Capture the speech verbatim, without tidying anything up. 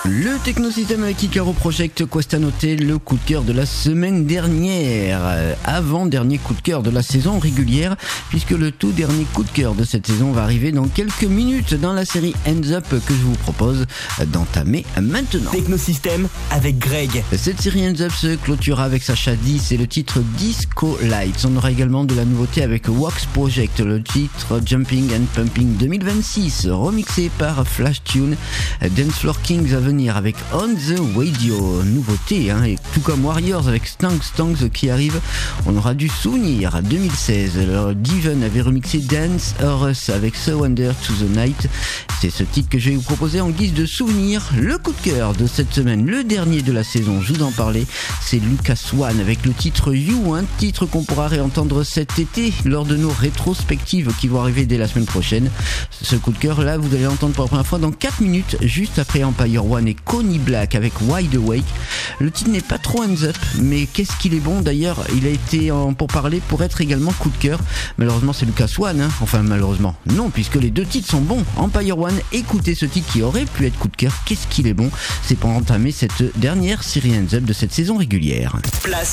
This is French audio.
Le Technosystème avec Icaro Project, Questa Noté, le coup de cœur de la semaine dernière, avant-dernier coup de cœur de la saison régulière, puisque le tout dernier coup de cœur de cette saison va arriver dans quelques minutes dans la série Hands Up que je vous propose d'entamer maintenant. Technosystème avec Greg. Cette série Hands Up se clôturera avec Sacha dix et le titre Disco Lights. On aura également de la nouveauté avec Wax Project, le titre Jumping and Pumping deux mille vingt-six, remixé par Flash Tune. Dance Floor Kings à venir avec On The Radio, nouveauté, hein, et tout comme Warriors avec Stanks Stanks qui arrive. On aura du souvenir deux mille seize. Alors, Diven avait remixé Dance Horus avec So Wonder to the Night. C'est ce titre que je vais vous proposer en guise de souvenir. Le coup de cœur de cette semaine, le dernier de la saison, je vous en parlais, c'est Lucas Swan avec le titre You, un titre qu'on pourra réentendre cet été lors de nos rétrospectives qui vont arriver dès la semaine prochaine. Ce coup de cœur là, vous allez l'entendre pour la première fois dans quatre minutes, juste après Empire One et Connie Black avec Wide Awake. Le titre n'est pas trop hands up, mais qu'est-ce qu'il est bon. D'ailleurs, il a été en pourparlers pour être également coup de cœur. Malheureusement, c'est Lucas Swan, hein. Enfin, malheureusement, non, puisque les deux titres sont bons. Empire One, écoutez ce titre qui aurait pu être coup de cœur. Qu'est-ce qu'il est bon. C'est pour entamer cette dernière série hands up de cette saison régulière. Place